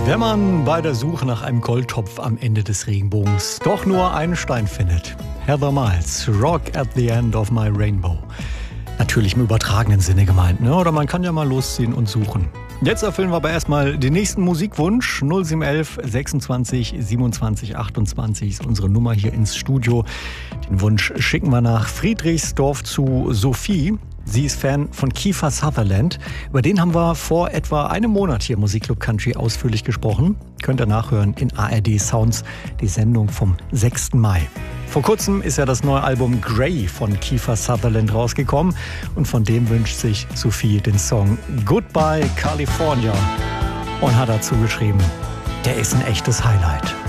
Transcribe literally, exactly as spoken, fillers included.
Wenn man bei der Suche nach einem Goldtopf am Ende des Regenbogens doch nur einen Stein findet. Heather Miles, Rock at the End of My Rainbow. Natürlich im übertragenen Sinne gemeint, ne? Oder man kann ja mal losziehen und suchen. Jetzt erfüllen wir aber erstmal den nächsten Musikwunsch. null sieben elf sechsundzwanzig siebenundzwanzig achtundzwanzig ist unsere Nummer hier ins Studio. Den Wunsch schicken wir nach Friedrichsdorf zu Sophie. Sie ist Fan von Kiefer Sutherland. Über den haben wir vor etwa einem Monat hier im Musikclub Country ausführlich gesprochen. Könnt ihr nachhören in A R D Sounds, die Sendung vom sechsten Mai. Vor kurzem ist ja das neue Album Grey von Kiefer Sutherland rausgekommen. Und von dem wünscht sich Sophie den Song Goodbye California. Und hat dazu geschrieben, der ist ein echtes Highlight.